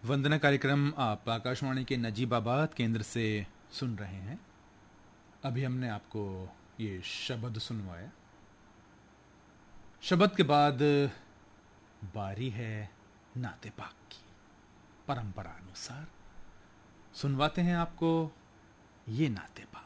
वंदना कार्यक्रम आप आकाशवाणी के नजीबाबाद केंद्र से सुन रहे हैं। अभी हमने आपको ये शब्द सुनवाया। शब्द के बाद बारी है नाते पाक की। परंपरा अनुसार सुनवाते हैं आपको ये नाते पाक।